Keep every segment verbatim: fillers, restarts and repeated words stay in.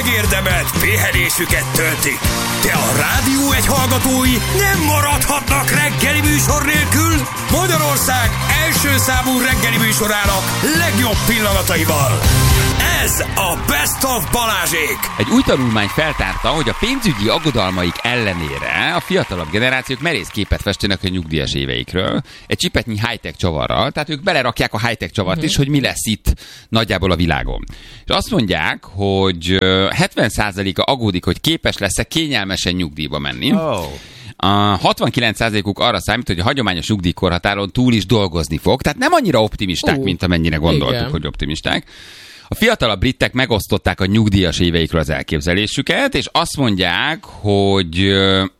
megérdemelt pihenésüket töltik. De a rádió egy hallgatói nem maradhatnak reggeli műsor nélkül. Magyarország első számú reggeli műsorának legjobb pillanataival. Ez a Best of Balázsék. Egy új tanulmány feltárta, hogy a pénzügyi aggodalmaik ellenére a fiatalabb generációk merész képet festenek a nyugdíjas éveikről. Egy csipetnyi high-tech csavarral, tehát ők belerakják a high-tech csavart is, hogy mi lesz itt nagyjából a világon. És azt mondják, hogy hetven százaléka aggódik, hogy képes lesz-e kényelmesen nyugdíjba menni. Oh. A hatvankilenc százalékuk arra számít, hogy a hagyományos nyugdíjkorhatáron túl is dolgozni fog, tehát nem annyira optimisták, uh, mint amennyire gondoltuk, igen. hogy optimisták. A fiatalabb britek megosztották a nyugdíjas éveikről az elképzelésüket, és azt mondják, hogy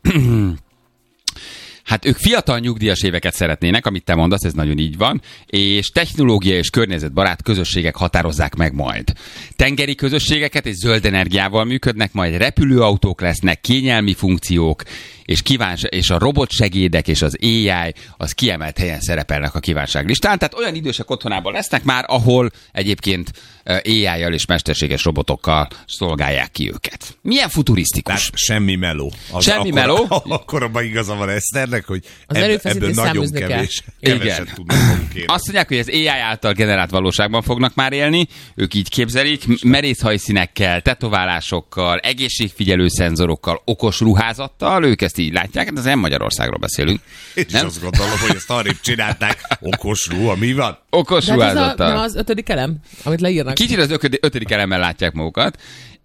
hát ők fiatal nyugdíjas éveket szeretnének, amit te mondasz, ez nagyon így van, és technológia és környezetbarát közösségek határozzák meg majd. Tengeri közösségeket és zöld energiával működnek, majd repülőautók lesznek, kényelmi funkciók, és, kíváns- és a robotsegédek és az á i az kiemelt helyen szerepelnek a kívánságlistán. Tehát olyan idősek otthonában lesznek már, ahol egyébként á i-jal és mesterséges robotokkal szolgálják ki őket. Milyen futurisztikus. Tehát semmi meló. Az semmi akkor, meló. Akkoriban igaza van Eszternek, hogy ebb, ebből nagyon kevés, keveset tudnak magunk élni. Azt mondják, hogy az á i által generált valóságban fognak már élni, ők így képzelik, merész hajszínekkel, tetoválásokkal, egészségfigyelő szenzorokkal, okos ruházattal, ők ezt így látják, hát ez nem Magyarországról beszélünk. Én is azt gondolom, hogy ezt arrébb csinálták. Okos ruha, mi van? Okos de ruházattal. Ez a, nem az ötödik elem, amit leírnak. Kicsit az ötödik, ötödik elemmel látják magukat,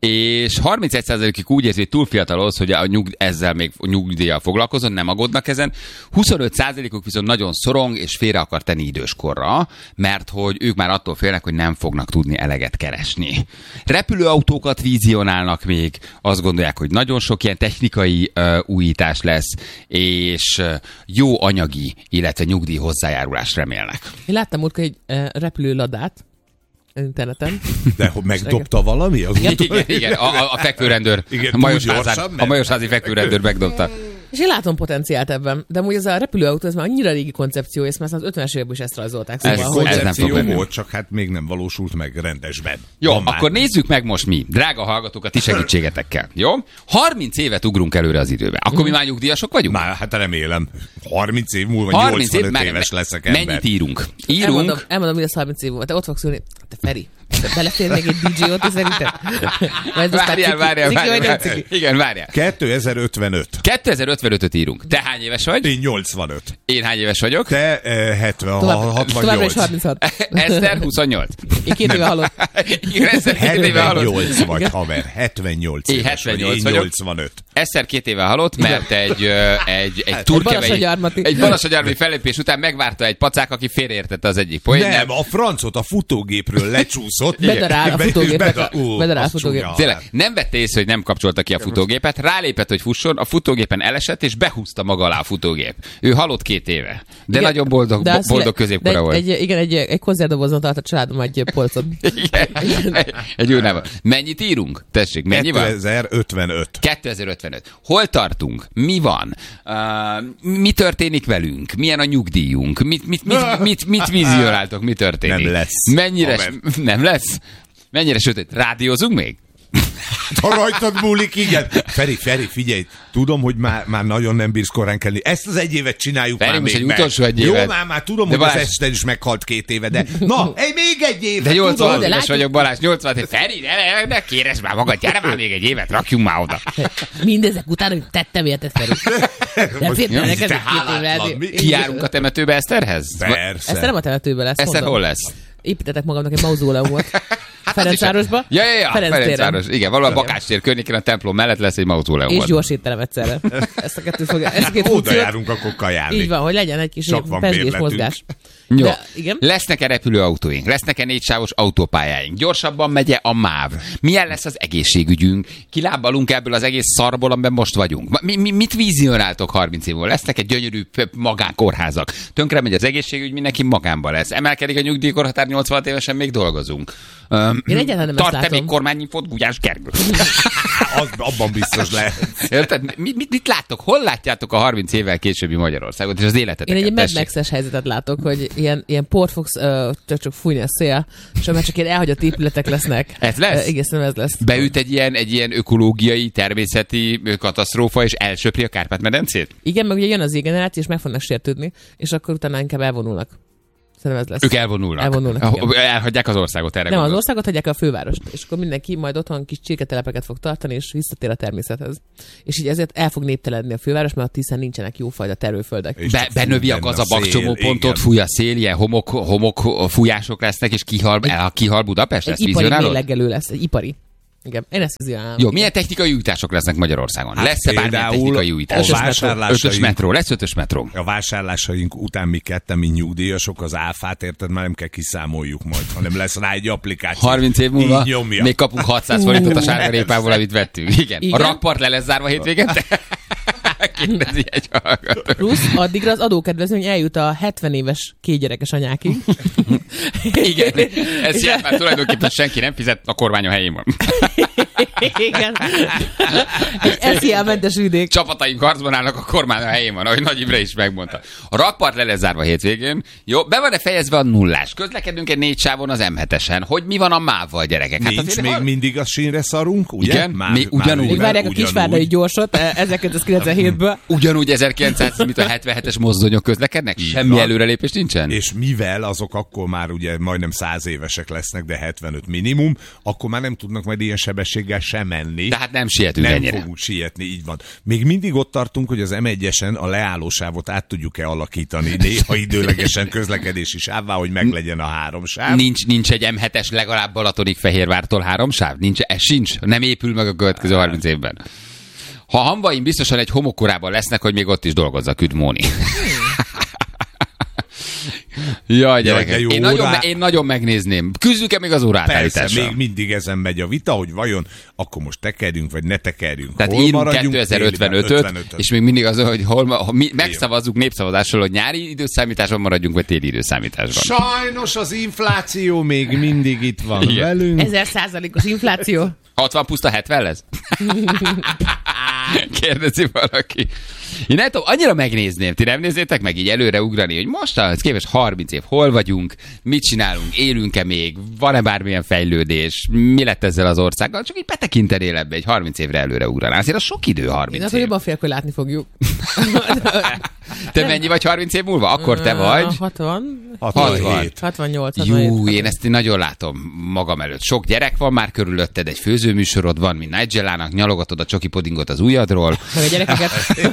és harmincegy százalékuk úgy érzi, hogy túl fiatal ahhoz, hogy a nyug, ezzel még nyugdíjjal foglalkozon, nem aggódnak ezen. huszonöt százalékuk viszont nagyon szorong, és félre akar tenni időskorra, mert hogy ők már attól félnek, hogy nem fognak tudni eleget keresni. Repülőautókat vizionálnak még, azt gondolják, hogy nagyon sok ilyen technikai uh, újítás lesz, és uh, jó anyagi, illetve nyugdíj hozzájárulást remélnek. Én láttam múltkor egy uh, repülőladát interneten. De hogy megdobta valami? Az igen, igen, igen, a, a fekvőrendőr, igen, a majorsázi fekvőrendőr megdobta. És én látom potenciált ebben, de amúgy ez a repülőautó, ez már annyira régi koncepció, és már az ötvenes években is ezt rajzolták. Szóval, ez, hogy ez koncepció volt, csak hát még nem valósult meg rendesben. Jó, van akkor már. Nézzük meg most mi, drága hallgatók, a ti segítségetekkel. Jó? harminc évet ugrunk előre az időbe. Akkor mm. mi már nyugdíjasok vagyunk? Már hát remélem. harminc év múlva nyolcvanöt év, éves leszek ember. Mennyit írunk? Írunk. Elmondom, elmondom hogy ez harminc év múlva. Te ott fogsz ülni. Te Feri, belefér még egy dé dzsé-ot, szerintem? Várjál, várjál, várjál. Igen, várjál. kétezer-ötvenöt. kétezer-ötvenötöt írunk. Te hány éves vagy? Én nyolcvanöt. Én hány éves vagyok? Te eh, hetven, hatvannyolc. Továbbra is harminchat. Eszter huszonnyolc. Én két éve halott. Igen, Eszter két éve halott. hetvennyolc vagy, haver. hetvennyolc én éves hetvennyolc vagy. vagyok. Én nyolcvanöt. Eszter két éve halott, mert egy, egy, egy turkevei, egy balasagyarmati fellépés után megvárta egy pacák, aki félreértette az egyik poén. Nem, a francot a futógépről lecsúszott. Bedarál a futógépet. Bedarál a futógép. Tényleg, nem vette észre, hogy nem kapcsolta ki a futógépet, rálépett, hogy fusson, a futógépen elesett, és behúzta maga alá a futógép. Ő halott két éve. De igen, nagyon boldog, de boldog középkora volt. Egy, igen, egy, egy konzervdobozon tart a családom egy polcon. Igen, egy, egy jó neve. Mennyit írunk? Tessék, mennyi van? kétezer-ötvenöt. kétezer-ötvenöt. Hol tartunk? Mi van? Uh, mi történik velünk? Milyen a nyugdíjunk? Mit, mit, mit, mit, mit vizionáltok? Mi történik? Nem lesz. Mennyire, nem lesz? Mennyire sötét? Rádiózunk még? Ha rajtad múlik, igen. Feri, Feri, figyelj, tudom, hogy már, már nagyon nem bírsz korán kelni. Ezt az egy évet csináljuk Feri, már még egy meg. utolsó egy évet. Jó, már, már tudom, de hogy Balázs... az Eszter is meghalt két éve, de na, egy, még egy évet. De nyolcvan éves vagyok, Balázs, nyolcvan éves. Feri, ne, ne, ne kéres már magad, gyere már még egy évet, rakjunk már oda. Mindezek után, hogy tettem érted, Feri. Nem fértem neked két évvel. Kijárunk a temetőbe Eszterhez? Persze. Eszter nem a temetőbe lesz. Eszter hol lesz? Építetek magamnak egy mauzóleumot. Ferencvárosba. Ja, ja, ja, Ferenc Ferencváros. Igen, valahol a Bakács tér környékén a templom mellett lesz egy mauzóleum. És gyors étterem egyszerre. Ezt a kettőt fogja. Ezt a két oda járunk akkor kajálni. Így van, hogy legyen egy kis pesgés mozgás. Jó. De, igen? Lesznek-e repülőautóink? Lesznek-e négysávos autópályáink? Gyorsabban megye a MÁV? Milyen lesz az egészségügyünk? Kilábalunk ebből az egész szarból, amiben most vagyunk? Mi, mi, mit vizionáltok harminc év múlva? Lesznek-e gyönyörű magánkórházak? Tönkre megy az egészségügy, mindenki magánban lesz. Emelkedik a nyugdíjkorhatár, nyolcvanhat évesen még dolgozunk. Um, Én egyáltalán nem tart-e még kormányinfót, Gulyás Gergő? az, abban biztos lehet. Érted? Mit, mit, mit láttok? Hol látjátok a harminc évvel későbbi Magyarországot és az életeteket? Én egy Mad Max-es helyzetet látok, hogy ilyen, ilyen port fogsz uh, csak, csak fújni a szél, és már csak ilyen elhagyott épületek lesznek. Ez lesz? Uh, igen, ez lesz. Beüt egy ilyen, egy ilyen ökológiai, természeti katasztrófa, és elsöpri a Kárpát-medencét? Igen, meg ugye jön az generáció, és meg fognak sértődni, és akkor utána inkább elvonulnak. Szerintem ez lesz. Ők elvonulnak. Elvonulnak, Ah, igen. elhagyják az országot, erre Nem, az gondolsz. országot hagyják a fővárost, és akkor mindenki majd otthon kis csirketelepeket fog tartani, és visszatér a természethez. És így ezért el fog néptelenedni a főváros, mert a Tiszán nincsenek jófajta termőföldek. És Be, csak benövi a fúj benne gazabak a szél, csomópontot, igen. fúj a szél, ilyen homok, homok fújások lesznek, és kihal, el, kihal Budapest, Egy ezt ipari vizionálod? mérlegelő lesz, egy ipari. Igen, én ezt vizionálom. Jó, milyen technikai újítások lesznek Magyarországon? Hát Lesz-e bármilyen például technikai a újítás? vásárlásaink- Ötös metró, lesz ötös metró. A vásárlásaink után mi ketten, mi nyugdíjasok, az áfát, érted, már nem kell kiszámoljuk majd, hanem lesz rá egy applikáció. harminc év múlva Így nyomja. még kapunk hatszáz forintot a sárgarépából, amit vettünk. Igen. Igen. A rakpart le lesz zárva hétvégente? Kérdezi egy hallgató. Plusz addigra az adókedvezmény eljut a hetven éves kétgyerekes anyákig. Igen, ez jelent már tulajdonképpen senki nem fizet, a kormány a helyén van. Igen. Egy eszielmentes üdék. Csapataink harcban állnak, a kormány a helyén van, ahogy Nagy Imre is megmondta. A rakpart le lesz zárva hétvégén. Jó, be van-e fejezve a nullás? Közlekedünk egy négy sávon az em hetesen. Hogy mi van a mávval, gyerekek? Nincs azért még hal- mindig a sínre szarunk, ugye? Igen, még ugyanúgy. Még várják a ugyanúgy. kisvárdai gyorsot eh, ezerkilencszázkilencvenhétből. Ugyanúgy ezerkilencszáz, mint a hetvenhetes mozdonyok közlekednek? Így Semmi van. előrelépés nincsen? És mivel azok akkor már ugye majdnem száz évesek lesznek, de hetvenöt minimum, akkor már nem tudnak majd ilyen sebességgel sem menni. Tehát nem sietünk nem ennyire. fogunk sietni, így van. Még mindig ott tartunk, hogy az em egyesen a leállósávot át tudjuk-e alakítani, néha időlegesen közlekedési sávvá, hogy meglegyen a három sáv. Nincs, nincs egy em hetes legalább Balatonig Fehérvártól három sáv? Nincs, ez sincs. Nem épül meg a következő harminc évben. Ha Hamvaim biztosan egy homokkorában lesznek, hogy még ott is dolgozzak, üdv Móni. Jaj, gyerekek, de jó, én, nagyon, órá- én nagyon megnézném. Küzdjük-e még az órátállításra? Persze, még mindig ezen megy a vita, hogy vajon akkor most tekerjünk, vagy ne tekerjünk. Tehát hol írunk maradjunk kétezer-ötvenötöt, téliben? ötvenötöt. és még mindig az, hogy hol, ma- ha mi megszavazzuk népszavazással, hogy nyári időszámításban maradjunk, vagy téli időszámításban. Sajnos az infláció még mindig itt van Igen. velünk. Ezer százalékos infláció. hatvan puszta hetven lesz? Kérdezi valaki. Én nem tudom, annyira megnézném, ti nem nézzétek meg így előre ugrani, hogy mostanában képest harminc év, hol vagyunk, mit csinálunk, élünk-e még, van-e bármilyen fejlődés, mi lett ezzel az országgal, csak így betekintenél ebbe egy harminc évre előre ugraná. Azért az sok idő Én harminc azt év. jobban félek, hogy látni fogjuk. Te mennyi vagy harminc év múlva? Akkor te vagy? hatvan. hatvanhét. hatvannyolc. hatvanhét. Jú, én ezt én nagyon látom magam előtt. Sok gyerek van már körülötted, egy főzőműsorod van, mint Nigellának, nyalogatod a csoki pudingot az ujjadról. Meg a gyerekeket.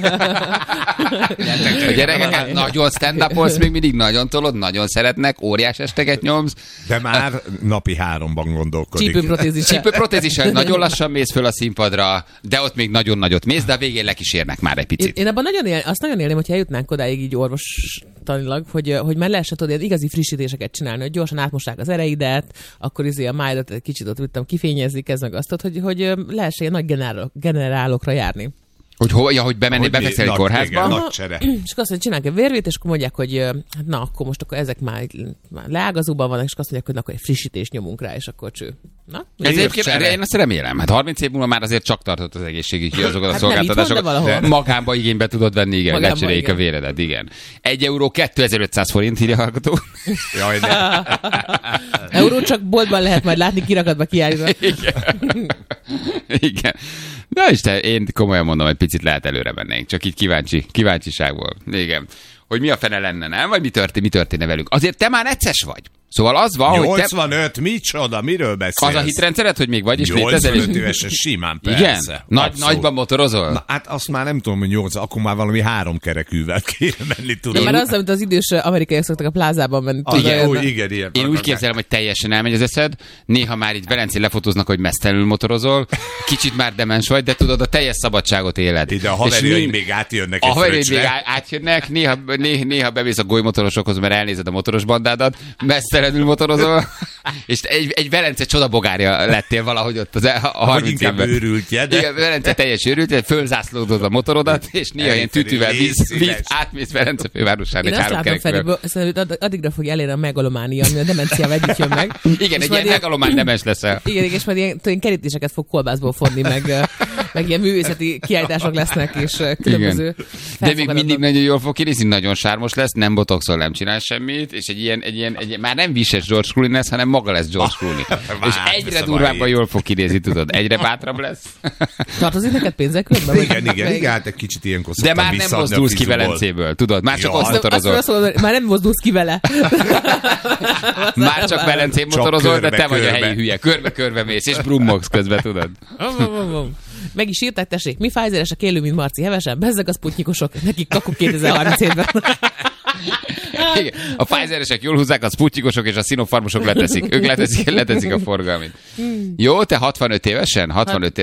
A gyerekeket nagyon stand-upolsz, még mindig nagyon tolod, nagyon szeretnek, óriás esteket nyomsz. De már napi háromban gondolkodik. Csípőprotézis. Csípőprotézissel nagyon lassan mész föl a színpadra, de ott még nagyon nagyot mész, de a végén lekísérnek már egy Én, picit. én abban nagyon él, azt nagyon élném, hogyha eljutnánk odáig így orvostanilag, hogy, hogy már lehessen tudni ilyen igazi frissítéseket csinálni, hogy gyorsan átmossák az ereidet, akkor izé a májdat egy kicsit ott tudtam kifényezik, ez meg azt, hogy, hogy lehessen ilyen nagy generálok, generálokra járni. Hogy, ho, ja, hogy bemenni, Hogy befekszel egy nagy- kórházba? igen, nagy csere. És akkor azt mondja, csinálják egy vérvét, és akkor mondják, hogy hát na, akkor most akkor ezek már, már leágazóban vannak, és azt mondják, hogy na, akkor egy frissítést nyomunk rá, és akkor cső. Na? Ez egyébként, csere. én azt remélem. Hát harminc év múlva már azért csak tartott az egészségügyi azokat a Hát nem itt van, de szolgáltatásokat. valahol. Magánba igénybe tudod venni, igen, hogy Magánba, lecseréljék a igen. véredet, igen. Egy euró kétezer-ötszáz forint, írja a hallgató. Jaj, de. Euró csak boltban lehet majd látni, kirakatba kiállítva. Igen. Igen. Na Isten, én komolyan mondom, hogy picit lehet előre mennénk. Csak így kíváncsi, kíváncsiságból. Igen. Hogy mi a fene lenne, nem? Vagy mi történt, mi történne velünk? Azért te már necces vagy. Szóval az van, hogy te... nyolcvanöt, micsoda, miről beszélsz? Az a hitrendszered, hogy még vagy, és létezel, és... nyolcvanöt évesen simán, persze. Igen? Nagy, Abszolút. nagyban motorozol? Na, hát azt már nem tudom, hogy nyolc, akkor már valami három kerekűvel kéne menni, De tudod. már az, amit az idős amerikaiak szoktak a plázában menni. Az, tudod, ó, olyan- igen, ilyen. Én úgy képzelem, hogy teljesen elmegy az eszed, néha már így Velencén lefotóznak, hogy mesztelenül motorozol, kicsit már demens vagy, de tudod, a teljes szabadságot éled. Ide a És haverjaim mind- még átjönnek A egy haverjaid még fröccsre. á- átjönnek, néha, néha, néha bemész a golymotorosokhoz, mert elnézed a motoros bandádat, mesztelenül motorozol, és egy, egy Velence csodabogárja lettél valahogy ott az, a Vagy harminc inkább évben. őrültje, de... Igen, Velence teljes őrült, fölzászlódod a motorodat, és néha ilyen Feri, tütűvel légy víz, szíves. víz átmész Velence fővárosán Én egy azt három látom, Feri, kerekből. szerintem add- addigra fog elérni a megalománia, ami a demenciával együtt jön meg. Igen, És egy majd ilyen ilyen- megalomány nemes leszel. Igen, és majd ilyen, ilyen kerítéseket fog kolbászból fonni, meg, meg ilyen művészeti kiállítások lesznek, és különböző de még mindig nagyon jól fog kinézni, nagyon sármos lesz, nem botoxol, nem csinál semmit, és egy ilyen, egy ilyen, egy ilyen már nem vises George Clooney lesz, hanem maga lesz George Clooney. És egyre durvábban jól fog kinézni, tudod, egyre bátrabb lesz. Tartozik neked pénzek különben? Igen, igen, igen, hát egy kicsit ilyenkor de már nem mozdulsz ki Velencéből, tudod, már csak ott motorozol. Már nem mozdulsz ki vele. Már csak Velencén motorozol, de te vagy a helyi hülye. Körbe-körbe mész, és brummogsz közben, tudod. Meg is írták, tessék, mi Pfizeresek élő, mint Marci Hevesen, bezzeg a sputnikosok, nekik kakuk kétezer-harminchétben. Igen. A Pfizeresek jól húzzák, a sputnikosok és a Sinopharmosok leteszik. Ők leteszik, leteszik a forgalmit. Jó, te hatvanöt évesen? hatvanöt